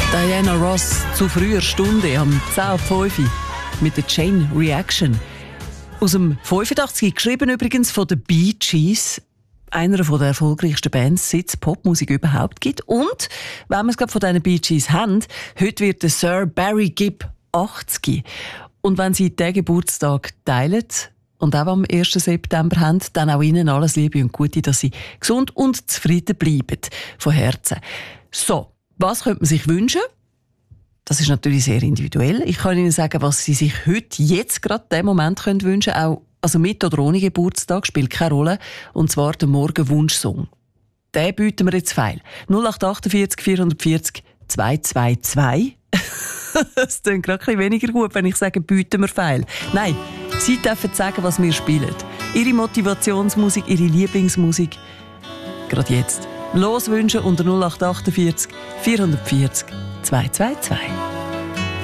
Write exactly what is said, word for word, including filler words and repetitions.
Diana Ross zu früher Stunde am zehn Uhr fünf mit der Chain Reaction. Aus dem fünfundachtzig, geschrieben übrigens von den Bee Gees, einer der erfolgreichsten Bands, seit es Popmusik überhaupt gibt. Und, wenn wir es gerade von diesen Bee Gees haben, heute wird der Sir Barry Gibb achtzig. Und wenn Sie den Geburtstag teilen und auch am ersten September haben, dann auch Ihnen alles Liebe und Gute, dass Sie gesund und zufrieden bleiben. Von Herzen. So, was könnte man sich wünschen? Das ist natürlich sehr individuell. Ich kann Ihnen sagen, was Sie sich heute, jetzt gerade in diesem Moment können wünschen können. Auch, also mit oder ohne Geburtstag, spielt keine Rolle. Und zwar der Morgenwunschsong. Den bieten wir jetzt feil. null acht achtundvierzig vierhundertvierzig zweihundertzweiundzwanzig. Das klingt gerade ein bisschen weniger gut, wenn ich sage, bieten wir feil. Nein, Sie dürfen sagen, was wir spielen. Ihre Motivationsmusik, Ihre Lieblingsmusik. Gerade jetzt. Loswünschen unter null acht achtundvierzig vierhundertvierzig zweihundertzweiundzwanzig.